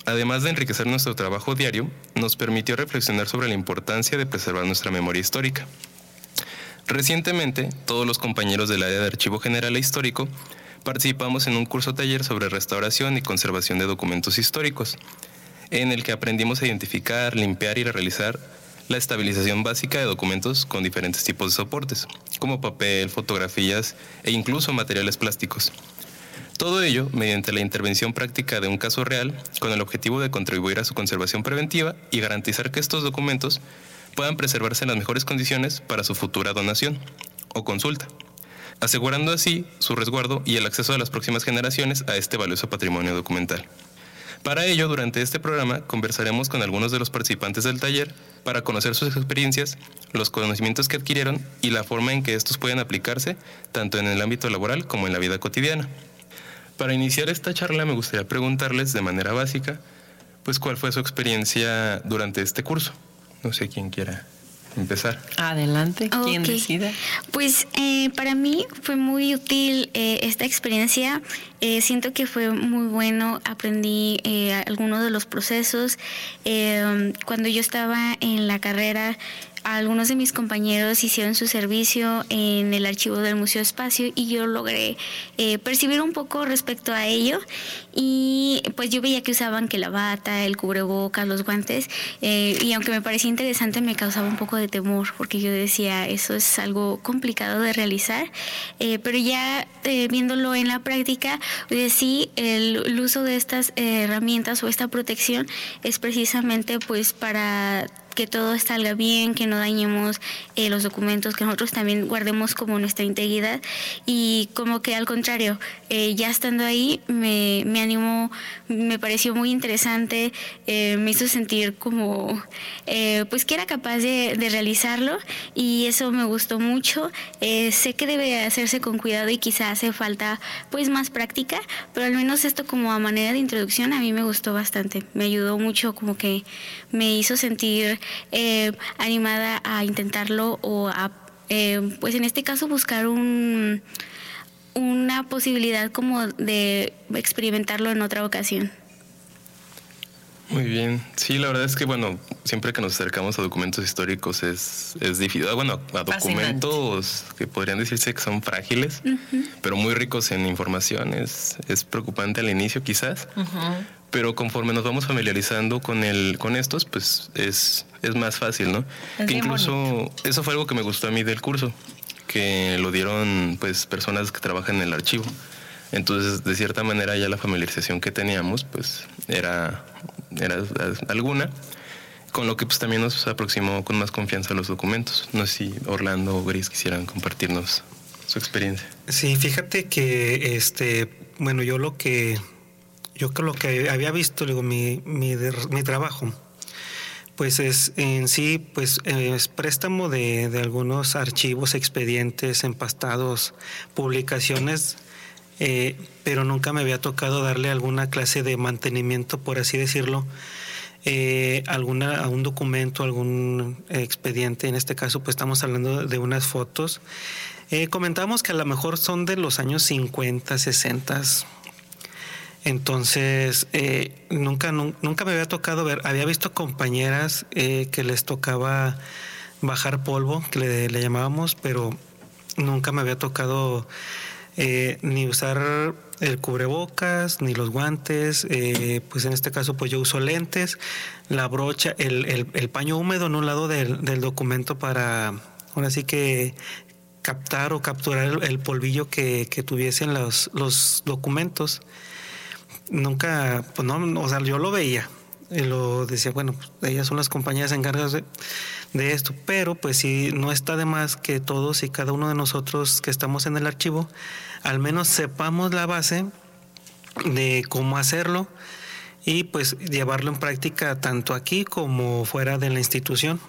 además de enriquecer nuestro trabajo diario, nos permitió reflexionar sobre la importancia de preservar nuestra memoria histórica. Recientemente, todos los compañeros del área de Archivo General e Histórico participamos en un curso taller sobre restauración y conservación de documentos históricos, en el que aprendimos a identificar, limpiar y realizar la estabilización básica de documentos con diferentes tipos de soportes, como papel, fotografías e incluso materiales plásticos. Todo ello mediante la intervención práctica de un caso real, con el objetivo de contribuir a su conservación preventiva y garantizar que estos documentos puedan preservarse en las mejores condiciones para su futura donación o consulta, asegurando así su resguardo y el acceso de las próximas generaciones a este valioso patrimonio documental. Para ello, durante este programa, conversaremos con algunos de los participantes del taller para conocer sus experiencias, los conocimientos que adquirieron y la forma en que estos pueden aplicarse tanto en el ámbito laboral como en la vida cotidiana. Para iniciar esta charla me gustaría preguntarles de manera básica, pues ¿cuál fue su experiencia durante este curso? No sé quién quiera empezar. Adelante, quien decida. Pues para mí fue muy útil esta experiencia. Siento que fue muy bueno. Aprendí algunos de los procesos. Cuando yo estaba en la carrera, algunos de mis compañeros hicieron su servicio en el archivo del Museo Espacio y yo logré percibir un poco respecto a ello, y pues yo veía que usaban que la bata, el cubrebocas, los guantes, y aunque me parecía interesante me causaba un poco de temor porque yo decía eso es algo complicado de realizar, pero ya viéndolo en la práctica, pues sí, el uso de estas herramientas o esta protección es precisamente pues para que todo salga bien, que no dañemos los documentos, que nosotros también guardemos como nuestra integridad, y como que al contrario, ya estando ahí me animó, me pareció muy interesante, me hizo sentir como pues que era capaz de realizarlo, y eso me gustó mucho. Sé que debe hacerse con cuidado y quizá hace falta pues más práctica, pero al menos esto como a manera de introducción a mí me gustó bastante, me ayudó mucho, como que me hizo sentir animada a intentarlo o a pues en este caso buscar una posibilidad como de experimentarlo en otra ocasión. Muy bien. Sí, la verdad es que, bueno, siempre que nos acercamos a documentos históricos es difícil. Bueno, a documentos que podrían decirse que son frágiles, pero muy ricos en información. Es preocupante al inicio quizás, pero conforme nos vamos familiarizando con estos, pues es más fácil, ¿no? Que incluso bonito. Eso fue algo que me gustó a mí del curso, que lo dieron pues personas que trabajan en el archivo. Entonces, de cierta manera, ya la familiarización que teníamos, pues, era alguna, con lo que pues también nos aproximó con más confianza a los documentos. No sé si Orlando o Gris quisieran compartirnos su experiencia. Sí, fíjate que bueno, yo lo que había visto, digo, mi trabajo, pues es en sí, pues es préstamo de algunos archivos, expedientes, empastados, publicaciones. Pero nunca me había tocado darle alguna clase de mantenimiento, por así decirlo, a un documento, algún expediente. En este caso, pues estamos hablando de unas fotos. Comentamos que a lo mejor son de los años 50, 60. Entonces, nunca me había tocado ver. Había visto compañeras que les tocaba bajar polvo, que le llamábamos, pero nunca me había tocado ni usar el cubrebocas, ni los guantes, pues en este caso pues yo uso lentes, la brocha, el paño húmedo en un lado del documento para, ahora sí que captar o capturar el polvillo que tuviesen los documentos. Nunca, pues no, o sea, yo lo veía y lo decía, bueno, pues ellas son las compañías encargadas de esto, pero pues sí, no está de más que todos y cada uno de nosotros que estamos en el archivo al menos sepamos la base de cómo hacerlo y pues llevarlo en práctica tanto aquí como fuera de la institución.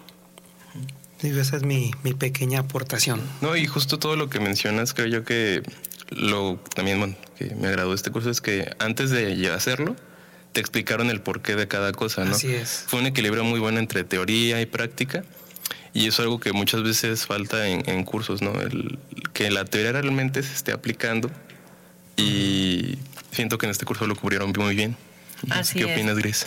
Y esa es mi pequeña aportación. No, y justo todo lo que mencionas, creo yo que también, bueno, que me agradó este curso es que antes de hacerlo te explicaron el porqué de cada cosa, ¿no? Así es. Fue un equilibrio muy bueno entre teoría y práctica, y eso es algo que muchas veces falta en cursos, ¿no? Que la teoría realmente se esté aplicando, y siento que en este curso lo cubrieron muy bien. Así ¿Qué es. opinas, Gris?